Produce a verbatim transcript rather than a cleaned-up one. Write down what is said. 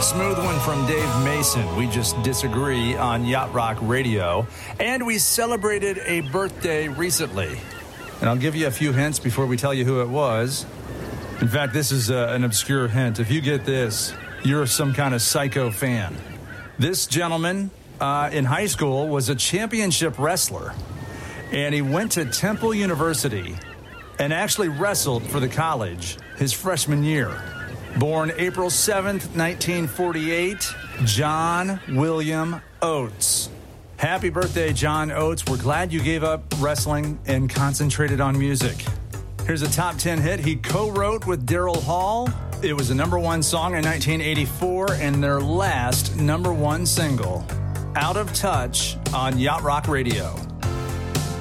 Smooth one from Dave Mason. We just disagree on Yacht Rock Radio. And we celebrated a birthday recently. And I'll give you a few hints before we tell you who it was. In fact, this is uh, an obscure hint. If you get this, you're some kind of psycho fan. This gentleman uh, in high school was a championship wrestler. And he went to Temple University and actually wrestled for the college his freshman year. Born April seventh, nineteen forty-eight, John William Oates. Happy birthday, John Oates. We're glad you gave up wrestling and concentrated on music. Here's a top ten hit he co-wrote with Daryl Hall. It was a number one song in nineteen eighty-four and their last number one single, Out of Touch, on Yacht Rock Radio.